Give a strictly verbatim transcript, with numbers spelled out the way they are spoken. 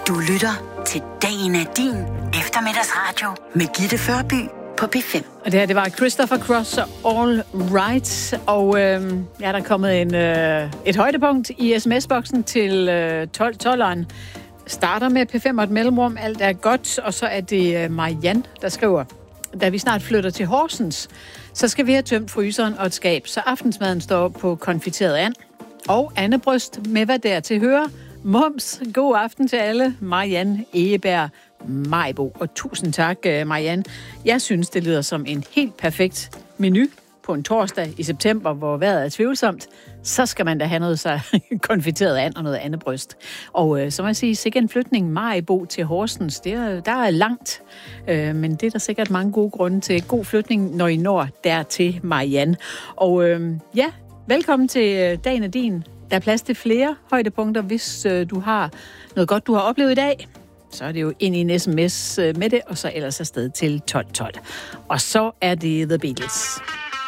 Du lytter til Dagen er din eftermiddagsradio med Gitte Førby på P fem. Og det her, det var Christopher Cross og All Right. Og øh, ja, der er kommet en, øh, et højdepunkt i sms-boksen til øh, tolv tolveren. Starter med P fem og et mellemrum. Alt er godt. Og så er det øh, Marianne, der skriver: da vi snart flytter til Horsens, så skal vi have tømt fryseren og et skab, så aftensmaden står på konfiteret and og andebryst med hvad der til hører. Mums, god aften til alle. Marianne Egeberg Majbo. Og tusind tak, Marianne. Jeg synes, det lyder som en helt perfekt menu på en torsdag i september, hvor vejret er tvivlsomt. Så skal man da have noget så konfiteret and og noget andet bryst. Og øh, så må jeg sige, sikkert en flytning Majbo til Horsens, det er, der er langt. Øh, men det er der sikkert mange gode grunde til. God flytning, når I når dertil, Marianne. Og øh, ja, velkommen til Dagen er din. Der er plads til flere højdepunkter, hvis øh, du har noget godt, du har oplevet i dag. Så er det jo ind i en sms med det, og så ellers afsted til tolv tolv. Og så er det The Beatles.